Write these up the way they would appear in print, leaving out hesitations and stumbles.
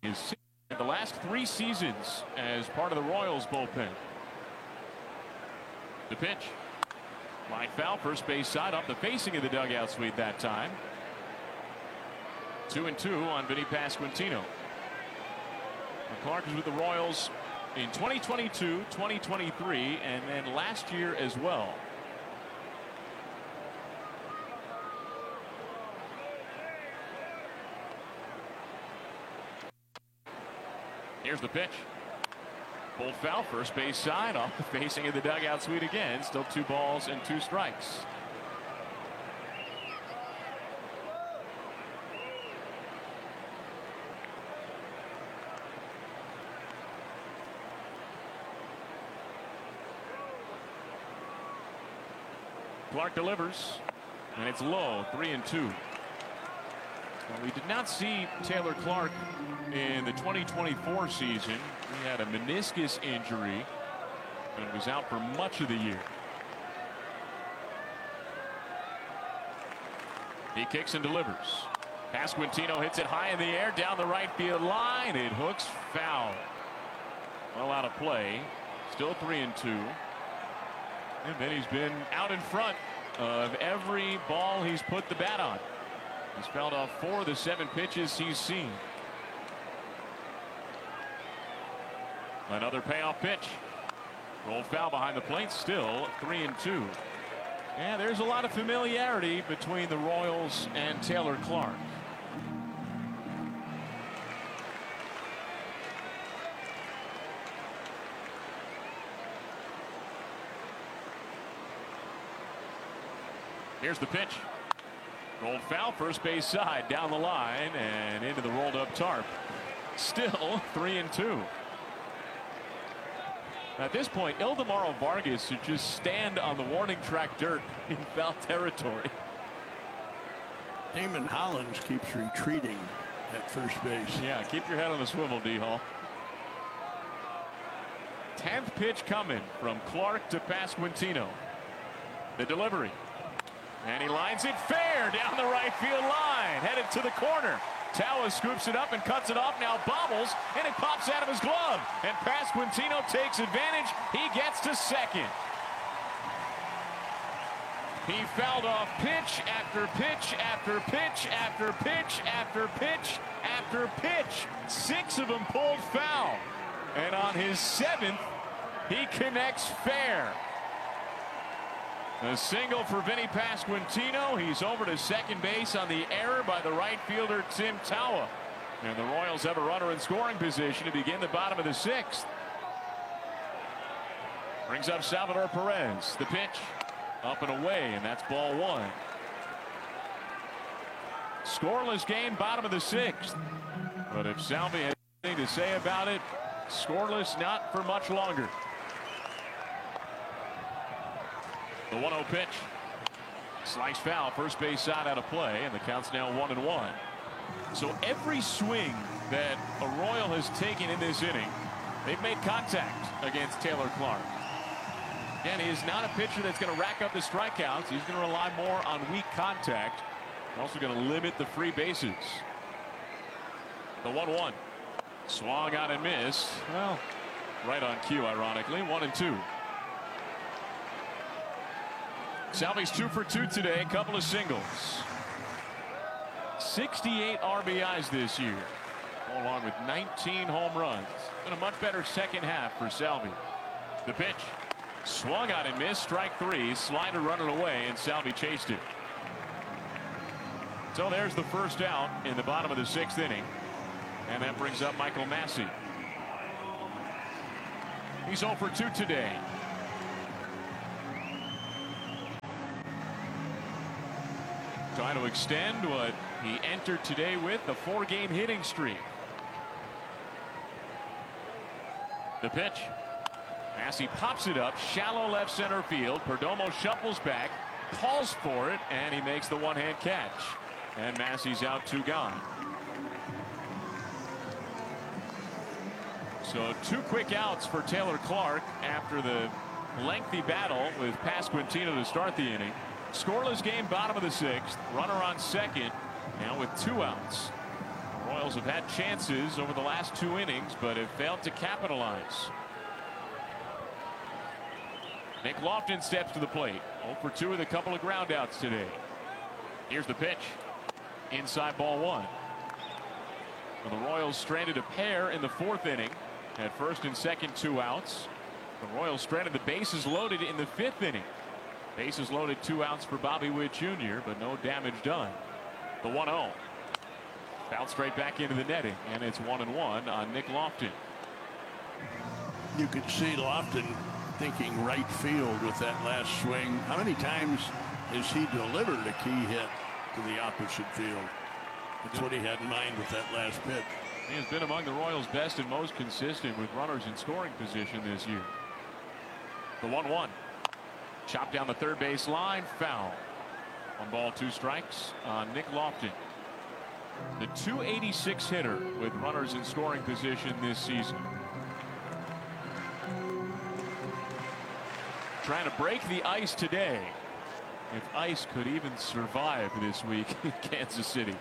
His the last 3 seasons as part of the Royals bullpen. The pitch. Line foul, first base side, up the facing of the dugout suite that time. 2-2 on Vinny Pasquantino. Clark is with the Royals in 2022, 2023, and then last year as well. Here's the pitch. Pulled foul, first base side, off the facing of the dugout suite again. Still 2 balls and 2 strikes. Clark delivers, and it's low, 3-2. Well, we did not see Taylor Clark in the 2024 season. He had a meniscus injury and was out for much of the year. He kicks and delivers. Pasquantino hits it high in the air down the right field line. It hooks foul. Well out of play. Still 3-2. And then he's been out in front of every ball he's put the bat on. He's fouled off 4 of the 7 pitches he's seen. Another payoff pitch. Rolled foul behind the plate, still 3-2. Yeah, there's a lot of familiarity between the Royals and Taylor Clark. Here's the pitch. Rolled foul, first base side, down the line and into the rolled up tarp. Still 3-2. At this point, Ildemaro Vargas should just stand on the warning track dirt in foul territory. Damon Hollins keeps retreating at first base. Yeah, keep your head on the swivel, D-Hall. 10th pitch coming from Clark to Pasquantino. The delivery. And he lines it fair down the right field line. Headed to the corner. Tawa scoops it up and cuts it off. Now bobbles, and it pops out of his glove. And Pasquantino takes advantage. He gets to second. He fouled off pitch after pitch after pitch after pitch after pitch after pitch. 6 of them pulled foul. And on his 7th, he connects fair. A single for Vinny Pasquantino. He's over to second base on the error by the right fielder Tim Tawa. And the Royals have a runner in scoring position to begin the bottom of the 6th. Brings up Salvador Perez. The pitch up and away, and that's ball 1. Scoreless game, bottom of the 6th. But if Salvi has anything to say about it, scoreless not for much longer. The 1-0 pitch. Slice foul, first base side out of play, and the count's now 1-1. So every swing that a Royal has taken in this inning, they've made contact against Taylor Clark. And he is not a pitcher that's going to rack up the strikeouts. He's going to rely more on weak contact. Also going to limit the free bases. The 1-1. Swung out and missed. Well, right on cue, ironically. 1-2. Salvi's 2 for 2 today, a couple of singles. 68 RBIs this year, along with 19 home runs. And a much better second half for Salvi. The pitch. Swung out and missed. Strike 3. Slider running away, and Salvi chased it. So there's the first out in the bottom of the 6th inning. And that brings up Michael Massey. He's 0 for 2 today. Trying to extend what he entered today with, the 4-game hitting streak. The pitch. Massey pops it up, shallow left center field. Perdomo shuffles back, calls for it, and he makes the one-hand catch. And Massey's out, 2 gone. So 2 quick outs for Taylor Clark after the lengthy battle with Pasquantino to start the inning. Scoreless game, bottom of the 6th. Runner on second, now with 2 outs. Royals Royals have had chances over the last 2 innings, but have failed to capitalize. Nick Lofton steps to the plate. 0 for 2 with a couple of groundouts today. Here's the pitch. Inside, ball 1. Well, the Royals stranded a pair in the 4th inning. Had first and second 2 outs. The Royals stranded the bases loaded in the 5th inning. Bases loaded, 2 outs for Bobby Witt Jr., but no damage done. The 1-0. Bounced straight back into the netting, and it's 1-1 on Nick Lofton. You could see Lofton thinking right field with that last swing. How many times has he delivered a key hit to the opposite field? That's what he had in mind with that last pitch. He has been among the Royals' best and most consistent with runners in scoring position this year. The 1-1. Chopped down the third base line, foul. 1 ball, 2 strikes on Nick Lofton. The .286 hitter with runners in scoring position this season. Trying to break the ice today. If ice could even survive this week in Kansas City.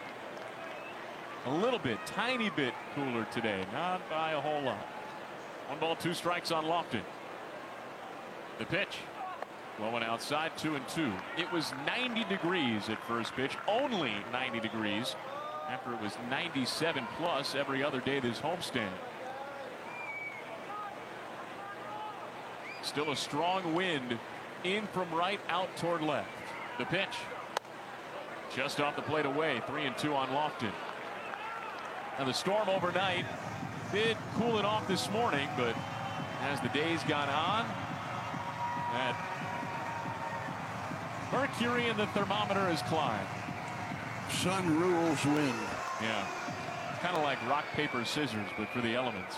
A little bit, tiny bit cooler today, not by a whole lot. 1 ball, 2 strikes on Lofton. The pitch. Blowing outside, 2-2. It was 90 degrees at first pitch, only 90 degrees after it was 97 plus every other day this homestand. Still a strong wind in from right out toward left. The pitch. Just off the plate away, 3-2 on Lofton. Now the storm overnight did cool it off this morning, but as the days gone on, that mercury in the thermometer has climbed. Sun rules wind. Yeah, it's kind of like rock, paper, scissors, but for the elements.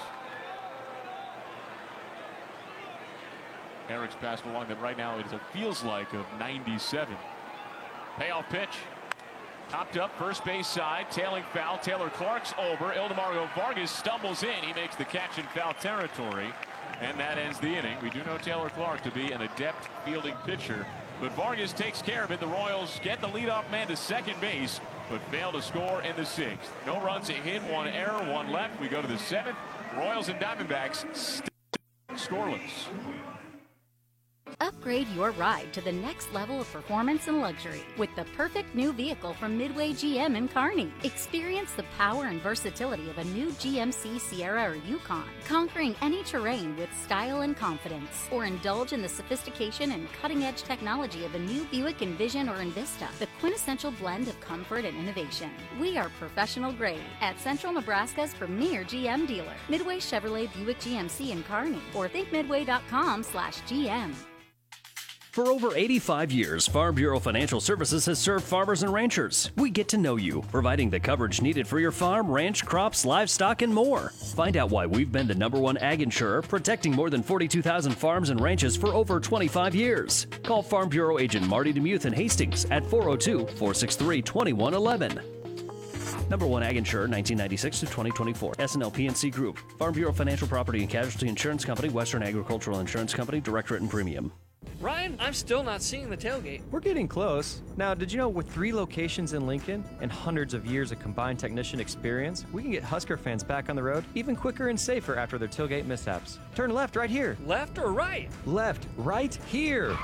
Eric's passed along that right now it feels like of 97. Payoff pitch. Topped up first base side, tailing foul. Taylor Clark's over. Ildemaro Vargas stumbles in. He makes the catch in foul territory, and that ends the inning. We do know Taylor Clark to be an adept fielding pitcher, but Vargas takes care of it. The Royals get the leadoff man to second base, but fail to score in the 6th. No runs, a hit, 1 error, 1 left. We go to the 7th. Royals and Diamondbacks still scoreless. Upgrade your ride to the next level of performance and luxury with the perfect new vehicle from Midway GM in Kearney. Experience the power and versatility of a new GMC Sierra or Yukon, conquering any terrain with style and confidence. Or indulge in the sophistication and cutting-edge technology of a new Buick Envision or Envista, the quintessential blend of comfort and innovation. We are professional grade at Central Nebraska's premier GM dealer, Midway Chevrolet Buick GMC in Kearney, or thinkmidway.com/GM. For over 85 years, Farm Bureau Financial Services has served farmers and ranchers. We get to know you, providing the coverage needed for your farm, ranch, crops, livestock, and more. Find out why we've been the #1 ag insurer, protecting more than 42,000 farms and ranches for over 25 years. Call Farm Bureau agent Marty DeMuth in Hastings at 402-463-2111. #1 ag insurer, 1996 to 2024. S&L PNC Group. Farm Bureau Financial Property and Casualty Insurance Company, Western Agricultural Insurance Company, direct written premium. Ryan, I'm still not seeing the tailgate. We're getting close. Now, did you know with 3 locations in Lincoln and hundreds of years of combined technician experience, we can get Husker fans back on the road even quicker and safer after their tailgate mishaps. Turn left right here. Left or right? Left right here.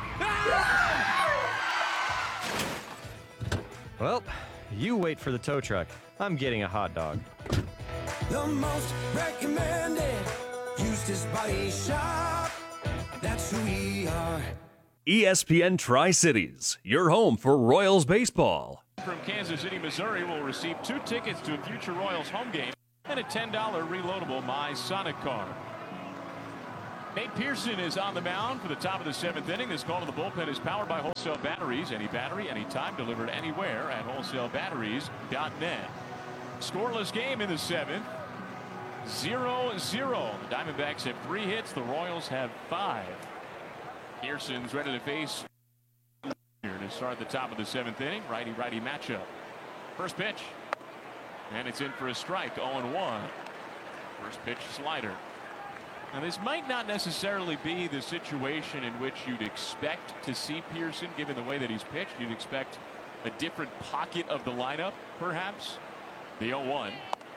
Well, you wait for the tow truck. I'm getting a hot dog. The most recommended Eustace Body Shop. That's who we are. ESPN Tri-Cities, your home for Royals baseball. From Kansas City, Missouri will receive 2 tickets to a future Royals home game and a $10 reloadable My Sonic card. Nate Pearson is on the mound for the top of the 7th inning. This call to the bullpen is powered by Wholesale Batteries. Any battery, anytime, delivered anywhere at wholesalebatteries.net. Scoreless game in the 7th. 0-0. The Diamondbacks have 3 hits. The Royals have 5. Pearson's ready to face here to start the top of the 7th inning. Righty-righty matchup. First pitch. And it's in for a strike. 0-1. First pitch slider. Now this might not necessarily be the situation in which you'd expect to see Pearson given the way that he's pitched. You'd expect a different pocket of the lineup perhaps. The 0-1.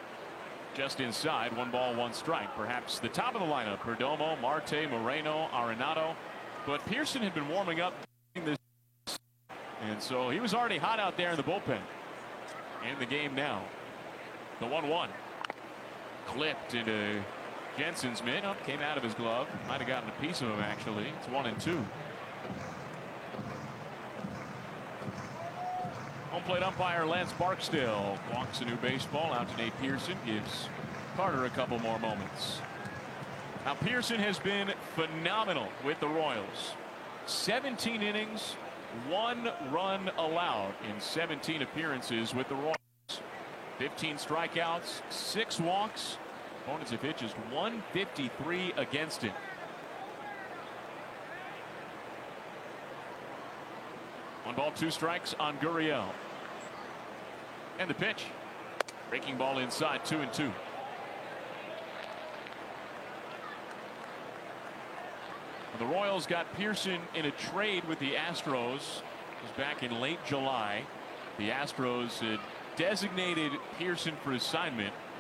just inside. 1 ball, 1 strike. Perhaps the top of the lineup: Perdomo, Marte, Moreno, Arenado. But Pearson had been warming up this, and so he was already hot out there in the bullpen. In the game now. The 1-1 clipped into Jensen's mitt. Up, came out of his glove. Might have gotten a piece of him, actually. It's 1-2. Home plate umpire Lance Barksdale walks a new baseball out to Nate Pearson. Gives Carter a couple more moments. Now Pearson has been phenomenal with the Royals. 17 innings, 1 run allowed in 17 appearances with the Royals. 15 strikeouts, 6 walks. Opponents have hit just 153 against him. 1 ball, 2 strikes on Gurriel. And the pitch. Breaking ball inside, 2-2. The Royals got Pearson in a trade with the Astros. It was back in late July. The Astros had designated Pearson for assignment